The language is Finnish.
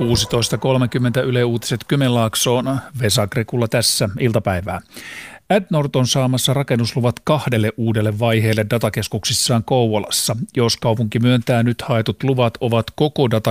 16.30 Yle Uutiset Kymenlaaksoon. Vesa Krekulla tässä iltapäivää. AdNord on saamassa rakennusluvat 2 uudelle vaiheelle datakeskuksissaan Kouvolassa. Jos kaupunki myöntää nyt haetut luvat, ovat koko